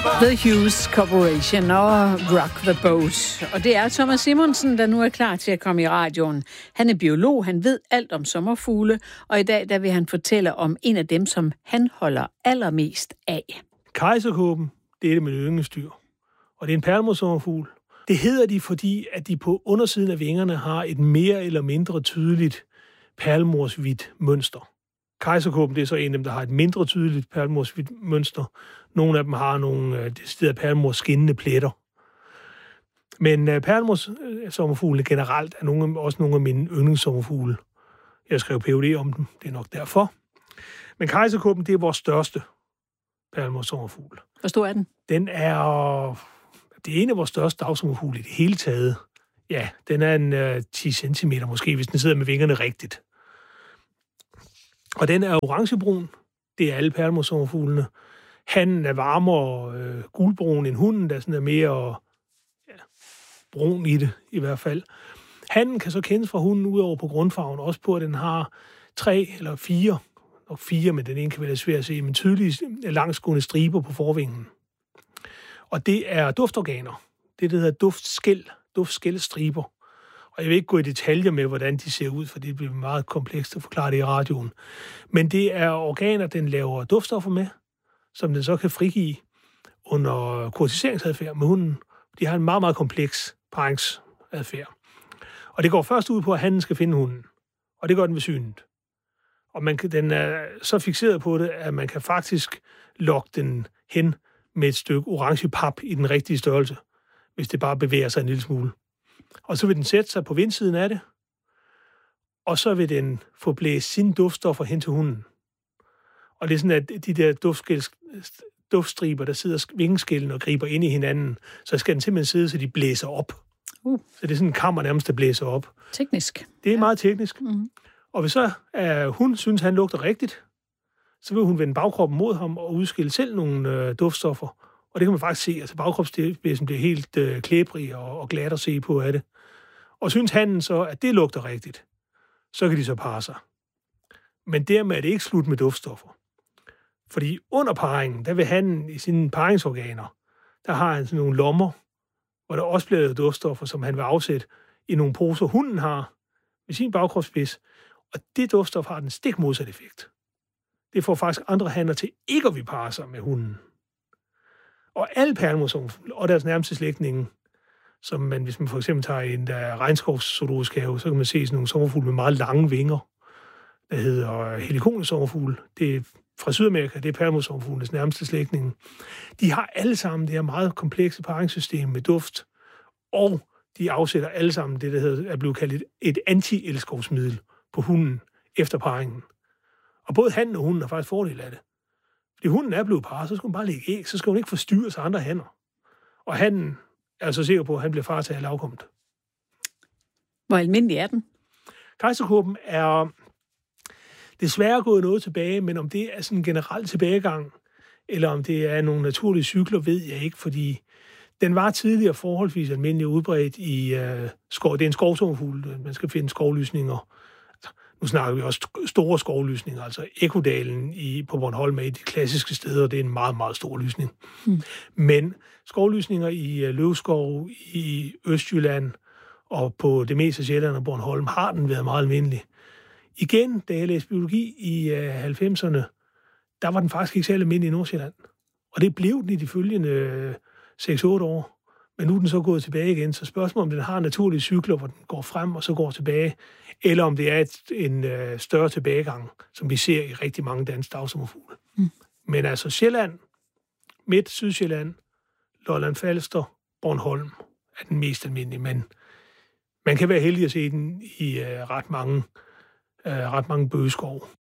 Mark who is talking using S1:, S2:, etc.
S1: The Hughes Corporation og Rock the Boat. Og det er Thomas Simonsen, der nu er klar til at komme i radioen. Han er biolog, han ved alt om sommerfugle, og i dag der vil han fortælle om en af dem, som han holder allermest af.
S2: Kejserkåben, det er det med ynglestyr, og det er en perlemorsommerfugl. Det hedder de, fordi at de på undersiden af vingerne har et mere eller mindre tydeligt perlemorshvidt mønster. Kejserkåben, det er så en af dem, der har et mindre tydeligt perlemorshvidt mønster. Nogle af dem har nogle deciderede perlemorskinnende pletter. Men perlemorssommerfugle generelt er også nogle af mine yndlingssommerfugle. Jeg skrev Ph.D. om dem, det er nok derfor. Men kejserkåben, det er vores største perlemorssommerfugl.
S1: Hvor stor er den?
S2: Det er en af vores største dagsommerfugle i det hele taget. Ja, den er en 10 cm måske, hvis den sidder med vingerne rigtigt. Og den er orangebrun. Det er alle perlemorssommerfuglene. Hannen er varmere gulbrun end hunden, der sådan er mere brun i det, i hvert fald. Hannen kan så kendes fra hunden udover på grundfarven, også på, at den har 3 eller 4, nok 4, men den ene kan være svært at se, men tydelige langsgående striber på forvingen. Og det er duftorganer. Det hedder duftskælstriber. Og jeg vil ikke gå i detaljer med, hvordan de ser ud, for det bliver meget komplekst at forklare det i radioen. Men det er organer, den laver duftstoffer med, som den så kan frigive under kortiseringsadfærd med hunden. De har en meget, meget kompleks parringsadfærd. Og det går først ud på, at hannen skal finde hunden. Og det gør den ved synet. Og den er så fikseret på det, at man kan faktisk lokke den hen med et stykke orange pap i den rigtige størrelse, hvis det bare bevæger sig en lille smule. Og så vil den sætte sig på vindsiden af det, og så vil den få blæst sine duftstoffer hen til hunden. Og det er sådan, at de der duftstriber, der sidder vingeskælden og griber ind i hinanden, så skal den simpelthen sidde, så de blæser op. Så det er sådan en kammer nærmest, der blæser op.
S1: Teknisk.
S2: Det er meget teknisk. Mm-hmm. Og hvis så hun synes, han lugter rigtigt, så vil hun vende bagkroppen mod ham og udskille selv nogle duftstoffer. Og det kan man faktisk se. Altså bagkropsspidsen bliver helt klæbrig og glat at se på af det. Og synes hannen så, at det lugter rigtigt, så kan de så parre sig. Men dermed er det ikke slut med duftstoffer. Fordi under parringen, der vil hannen i sine parringsorganer, der har han sådan nogle lommer, hvor der også bliver lavet duftstoffer, som han vil afsætte i nogle poser, hunden har med sin bagkropsspids. Og det duftstof har den stik modsat effekt. Det får faktisk andre hanner til ikke at vil parre sig med hunden. Og alle perlemorssommerfugle og deres nærmeste slægtninge, som man, hvis man for eksempel tager en regnskovszoologisk have, så kan man se sådan nogle sommerfugle med meget lange vinger, der hedder helikoniesommerfugle. Det er fra Sydamerika, det er perlemorssommerfuglenes nærmeste slægtninge. De har alle sammen det her meget komplekse parringssystem med duft, og de afsætter alle sammen det, der er blevet kaldt et anti-elskovsmiddel på hunden efter parringen. Og både hannen og hunden har faktisk fordel af det. Fordi hunden er blevet parret, så skal hun bare lægge æg, så skal hun ikke forstyrre sig andre hanner. Og hannen er så sikker på, at han bliver far til alle afkommet.
S1: Hvor almindelig er den?
S2: Kejserkåben er desværre gået noget tilbage, men om det er sådan en generel tilbagegang, eller om det er nogle naturlige cykler, ved jeg ikke, fordi den var tidligere forholdsvis almindelig udbredt i skov. Det er en skovsommerfugl, man skal finde skovlysninger. Nu snakker vi også store skovlysninger, altså Ekkodalen på Bornholm er et af de klassiske steder, og det er en meget, meget stor lysning. Men skovlysninger i løvskov, i Østjylland og på det meste af Sjælland og Bornholm har den været meget almindelig. Igen, da jeg læste biologi i 90'erne, der var den faktisk ikke særlig almindelig i Nordsjælland. Og det blev den i de følgende 6-8 år. Men nu er den så gået tilbage igen, så spørgsmålet om den har naturlige cykler, hvor den går frem og så går tilbage, eller om det er en større tilbagegang, som vi ser i rigtig mange danske dagsommerfugle. Men altså Sjælland, Midt-Sydsjælland, Lolland-Falster, Bornholm er den mest almindelige, men man kan være heldig at se den i ret mange bøgeskov.